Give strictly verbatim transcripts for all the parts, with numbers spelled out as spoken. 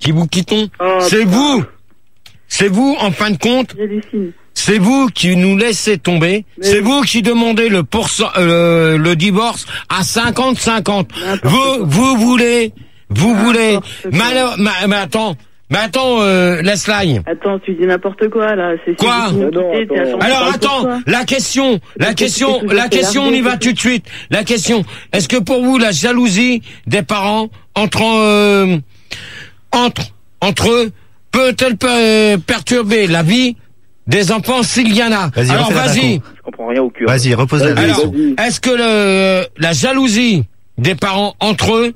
qui vous quittons. Oh, c'est putain. vous. C'est vous, en fin de compte. J'hallucine. C'est vous qui nous laissez tomber. Mais c'est oui. vous qui demandez le pourcent, euh, le divorce à cinquante cinquante. Vous, vous voulez, vous voulez. N'importe Mais, quoi. alors, mais, mais attends, mais attends, euh, laisse-la. Attends, tu dis n'importe quoi, là. C'est Quoi c'est vous qui Mais non, quittez, t'es à attends. cent Alors cinquante pour attends, toi. la question, la Mais question, c'est- c'est toujours la question, on y va largué, tout de suite. La question, est-ce que pour vous la jalousie des parents entre euh, entre entre eux peut-elle per- perturber la vie des enfants s'il y en a? Vas-y, Alors refais-la d'un vas-y. coup. Je comprends rien au cul. Vas-y, repose la Vas-y. Alors, vas-y. est-ce que le la jalousie des parents entre eux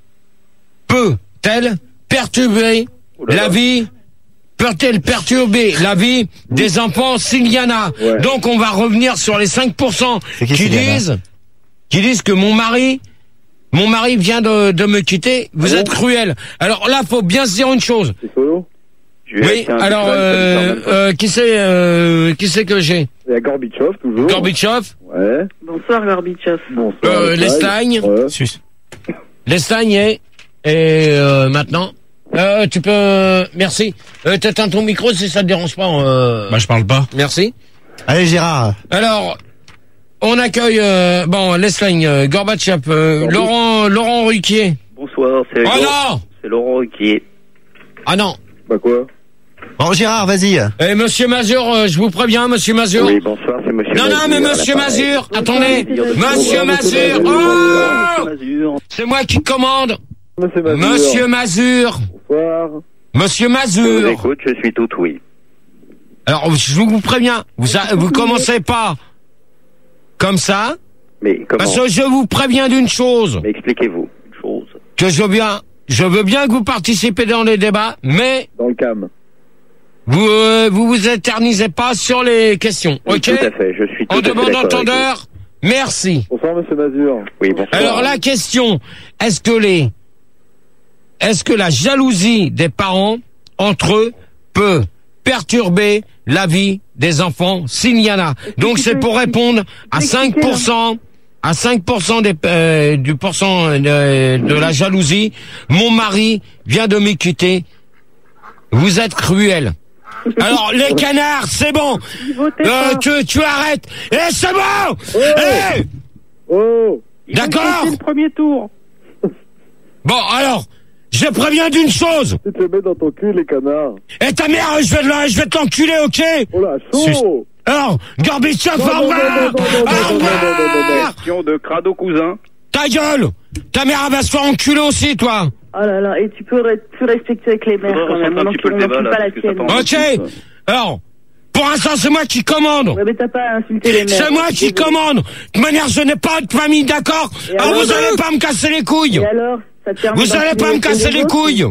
peut-elle perturber Oh là là. la vie peut-elle perturber la vie des enfants s'il y en a? Ouais. Donc on va revenir sur les cinq pour cent C'est qui, qui s'il y en a disent qui disent que mon mari mon mari vient de, de me quitter, vous Ah bon êtes cruel. Alors là, faut bien se dire une chose. C'est solo. Je lui ai Oui, acheté un alors Bitcoin, ça lui euh, sert même pas. euh, qui c'est euh, qui c'est que j'ai? Il y a Gorbichov, toujours. Gorbichov, Ouais. Bonsoir, Gorbichov. Bonsoir. euh, Leslie. l'Espagne, Ouais. Sus. l'Espagne et et euh, maintenant euh, tu peux euh, merci. Euh, t'éteins ton micro si ça te dérange pas. Euh, Bah, je parle pas. merci. Allez, Gérard. Alors, on accueille euh, bon l'Espagne, euh, Gorbatchev, euh, Gorbi- Laurent Laurent Ruquier. Bonsoir, c'est Oh Laurent, non, c'est Laurent qui est. ah non. Bah quoi? Bon, Gérard, vas-y. Eh, monsieur Mazur, euh, je vous préviens, monsieur Mazur. Oui, bonsoir, c'est monsieur Non, non, mais monsieur Mazur, attendez. Monsieur Mazur, oh! Mazur. C'est moi qui commande. Monsieur Mazur. Monsieur Mazur. Bonsoir. Monsieur Je vous Mazur. écoute, je suis tout oui. Alors, je vous préviens, vous, a- vous commencez pas comme ça, Mais comment parce que je vous préviens d'une chose, Mais expliquez-vous une chose. que je veux bien, je veux bien que vous participez dans les débats, mais Dans le cam. vous, euh, vous vous éternisez pas sur les questions, Oui, ok? tout à fait, je suis tout En à fait demandant d'accord avec entendeur, merci. Bonsoir, monsieur Mazur. vous. Oui, bonsoir. Alors la question, est-ce que les, est-ce que la jalousie des parents entre eux peut perturber la vie des enfants s'il y en a? Donc tu c'est peux pour répondre à cinq pour cent, à cinq pour cent des, euh, du pourcent de, de la jalousie. Mon mari vient de me quitter. Vous êtes cruel. Alors les canards, c'est bon. Votez Euh, pas. tu, tu arrêtes. Eh, c'est bon. Eh, Oh! d'accord. C'est le premier tour. Bon, alors, je préviens d'une chose. Tu te le mets dans ton cul, les canards. Et ta mère, je vais, te- je vais t'enculer, ok? Oh là, chaud! Alors, Gorbatchev, Non, au non, revoir! non, non, non, non, Au non, non, non, non, non, revoir! Question de crado cousin. Ta gueule! Ta mère, elle va se faire enculer aussi, toi! Oh là là, et tu peux re- plus respecter avec les mères Faudrait quand même. recentrer un On petit peu le n'encule débat, là, pas la parce que ça tienne. part en- Ok? Alors, pour l'instant, c'est moi qui commande! Ouais, mais t'as pas à insulter les mères. C'est moi qui Désolé. commande! De toute manière, je n'ai pas de famille, d'accord? Et Alors, alors, vous allez pas me casser les couilles! Et alors, ça te permet Vous allez pas me d'enculer casser les autres couilles!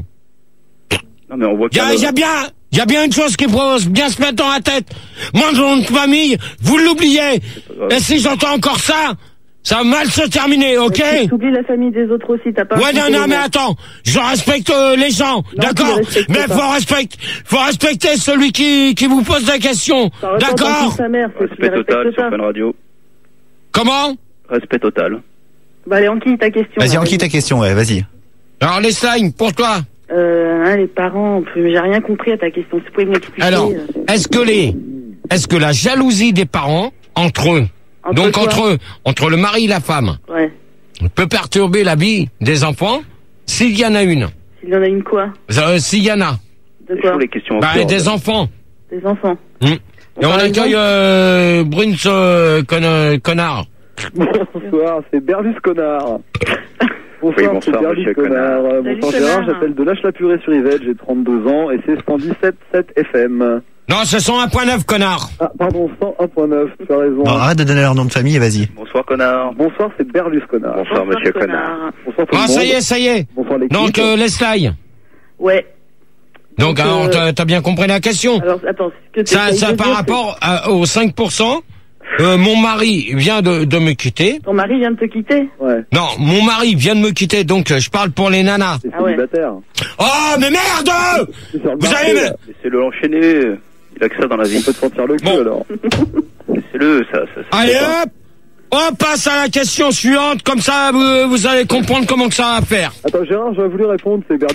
Non, mais on voit Il y a, y a bien, il y a bien une chose qui pourrait bien se mettre dans la tête. Moi, dans notre famille, vous l'oubliez. Et si j'entends encore ça, ça va mal se terminer, ok? Tu oublies la famille des autres aussi, t'as pas Ouais, non, insulté non, les mais mères. attends, je respecte euh, les gens, d'accord? tu les respectes Mais pas. faut respecter, faut respecter celui qui, qui vous pose la question, Ça ressemble à d'accord? sa mère, c'est que tu les Respect total respectes sur pas. Fun Radio. Comment? Respect total. Bah allez, Anki, ta question. Vas-y, là, Anki, ta question, ouais, vas-y. Alors, les signes, pour toi. Euh, hein, les parents, j'ai rien compris à ta question. Si vous pouvez m'expliquer. Alors, euh, est-ce que les, est-ce que la jalousie des parents, entre eux, Entre donc quoi entre eux, entre le mari et la femme, Ouais. peut perturber la vie des enfants s'il y en a une? S'il y en a une quoi? Euh, s'il y en a. De C'est quoi? chaud les questions. Bah, absurdes. des enfants. Des enfants. Hmm. Et on Par accueille exemple euh, Bruns euh, con- euh, connard. Bonsoir, c'est Berlus Connard. Bonsoir, Oui, bonsoir, c'est Berlus monsieur Connard. Euh, Salut, Bonsoir Gérard, connard. j'appelle de Lâche-la-Purée sur Yvette, j'ai trente-deux ans et c'est cent dix-sept virgule sept F M. Non, c'est cent un virgule neuf, connard. Ah, pardon, cent un virgule neuf, tu as raison. Bon, arrête de donner leur nom de famille et vas-y. Bonsoir, connard. Bonsoir, c'est Berlus Connard. Bonsoir, monsieur connard. Bonsoir tout le Ah, monde. ça y est, ça y est. Bonsoir l'équipe. Donc, euh, laisse-la. Ouais. Donc, Donc, alors, euh, t'as- t'as bien compris la question. Alors, attends, ce que Ça, t'essayes ça de par dire, rapport à- aux cinq pour cent. Euh, mon mari vient de, de me quitter. c'est- Ton mari vient de te quitter? Ouais, Non, mon mari vient de me quitter, donc euh, je parle pour les nanas. c'est Ah ouais. célibataire. Oh, mais merde! C'est sur le Vous marché, allez me... là. Laissez-le enchaîner. Il a que ça dans la On vie. peut te sentir le cul Bon. alors. Laissez-le, ça. ça, ça Allez fait pas. hop! On passe à la question suivante, comme ça vous, vous allez comprendre comment que ça va faire. Attends Gérard, j'aurais voulu répondre, c'est Berlus